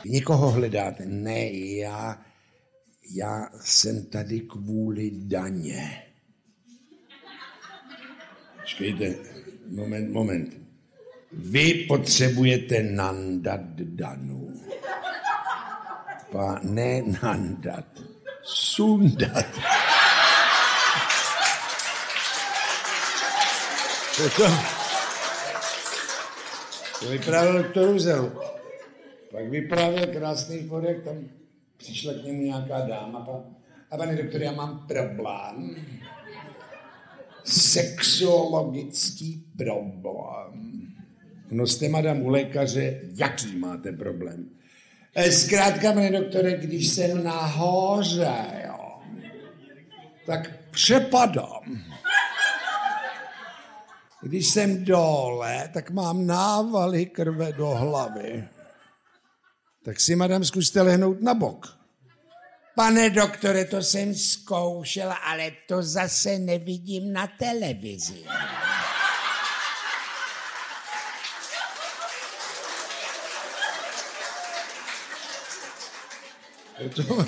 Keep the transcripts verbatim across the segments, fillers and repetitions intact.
Někoho hledáte? Ne, já, já jsem tady kvůli daně. Počkejte, moment, moment. Vy potřebujete nandat Danu. Pa, ne nandat, sundat. To, to, to vyprávěl doktor Uzel. Pak vyprávěl krásný chodek, tam přišla k němu nějaká dáma. A pane doktor, já mám problém. Sexuologický problém. No jste, madam, u lékaře, jaký máte problém? Zkrátka, pane doktore, když jsem nahoře, jo, tak přepadám. Když jsem dole, tak mám návaly krve do hlavy. Tak si, madam, zkuste lehnout na bok. Pane doktore, to jsem zkoušela, ale to zase nevidím na televizi. To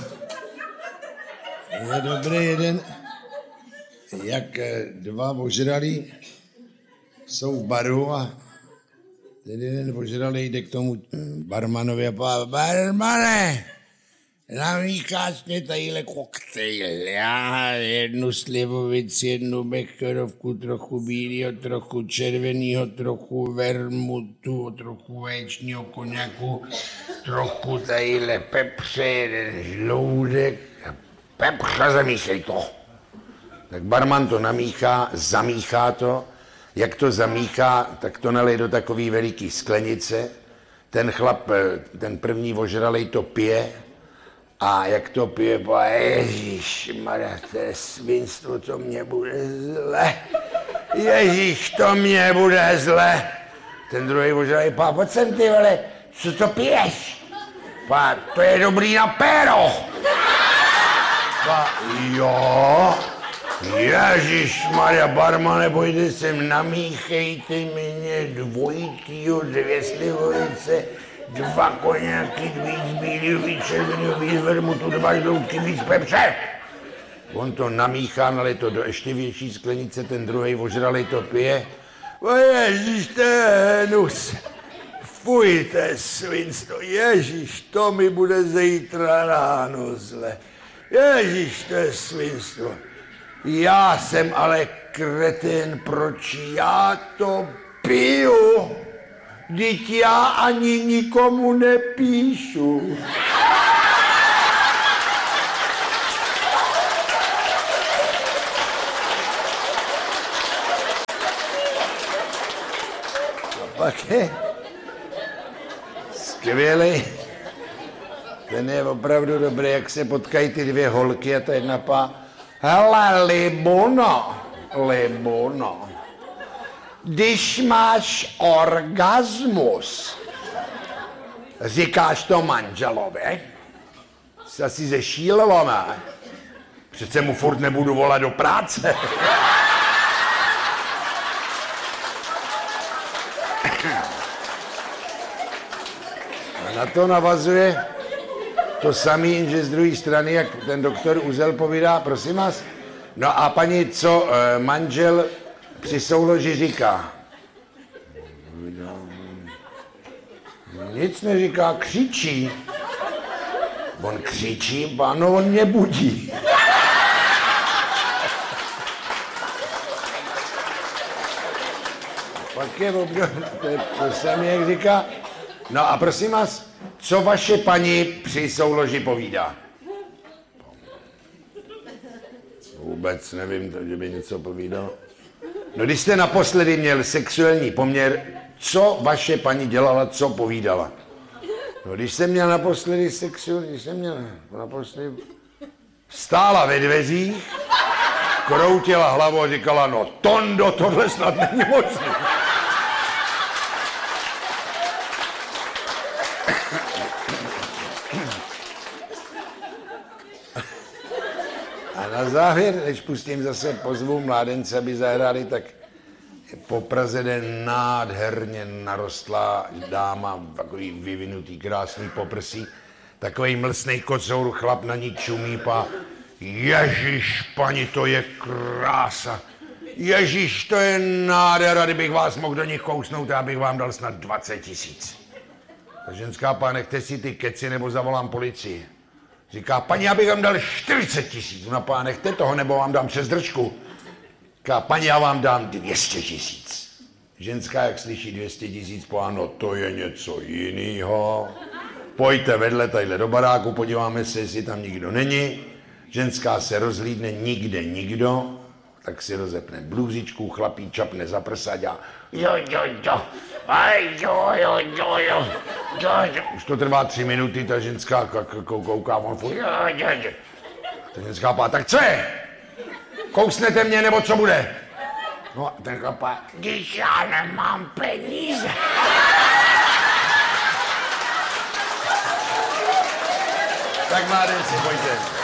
je dobrý jeden, jak dva ožralí jsou v baru a ten jeden ožralý jde k tomu barmanovi a pá, barmane, namícháš mě tadyhle koktejl, já jednu slivovici, jednu becherovku, trochu bílýho, trochu červenýho, trochu vermutu, trochu vaječního koněku, trochu tadyhle pepře, jeden žloudek, pepře, zamíchej to. Tak barman to namíchá, zamíchá to, jak to zamíchá, tak to nalej do takový veliký sklenice, ten chlap, ten první ožralej to pije, a jak to pije, pa ježišmarja, to je svinstvo, to mě bude zle. Ježíš, to mě bude zle. Ten druhý ožralej, pa, pojď sem ty vole, co to piješ? Pa, to je dobrý na péro. Pa, jo, ježišmarja, barmane, pojďte sem, namíchejte mě dvojitýho, dvě slivovice, dva koněky, víc bílýho, víc červenýho, víc vermutu, dva žloutky, víc pepře. On to namíchá, nalej to do ještě větší sklenice, ten druhej ožralej to pije. O ježíš, to je hnus. Fuj, to je svinstvo. Ježíš, to mi bude zítra ráno zle. Ježíš, to je svinstvo. Já jsem ale kretén, proč já to piju? Vždyť já ani nikomu nepíšu. A pak je skvělý. Ten je opravdu dobrý, jak se potkají ty dvě holky a ta jedna pá. Hele, Libuno, Libuno. Když máš orgasmus, říkáš to manželovi, jsi asi zešílelo, ne? Přece mu furt nebudu volat do práce. A na to navazuje to samý, jenže z druhé strany, jak ten doktor Uzel povídá, prosím vás, no a paní, co manžel při souloži říká? Nic neříká, křičí. On křičí, páno, on mě budí. Pak je obdobně, to, to samé, jak říká. No a prosím vás, co vaše paní při souloži povídá? Vůbec nevím, že by něco povídal. No když jste naposledy měl sexuální poměr, co vaše paní dělala, co povídala? No když jsem měl naposledy sexuální, když jsem měl naposledy... Stála ve dveřích, kroutila hlavou a říkala, no Tondo, tohle snad není možné. A na závěr, než pustím zase pozvu mládence, aby zahráli, tak po Praze jde nádherně narostlá dáma, takový vyvinutý, krásný poprsí, takovej mlsnej kocour, chlap na ní čumí, pa ježiš, pani, to je krása. Ježiš, to je nádhera, kdybych vás mohl do nich kousnout, já bych vám dal snad dvacet tisíc. Ta ženská pá, nechte si ty keci, nebo zavolám policii. Říká, paní, já bych vám dal čtyřicet tisíc. Ona, pá, nechte toho, nebo vám dám přes držku. Říká, paní, já vám dám dvě stě tisíc. Ženská, jak slyší dvě stě tisíc, pá, no to je něco jinýho. Pojďte vedle tadyhle do baráku, podíváme se, jestli tam nikdo není. Ženská se rozhlídne, nikde nikdo. Tak si rozepne blůzičku, chlapí čapne za prsa a dělá jo, jo, jo, aj, jo, jo, jo, jo, jo, jo. Už to trvá tři minuty, ta ženská kouká, on furt, jo, jo, jo. Ta ženská pá, tak co je? Kousnete mě, nebo co bude? No a ten chlapá, když já nemám peníze. Tak mládenci, pojďte.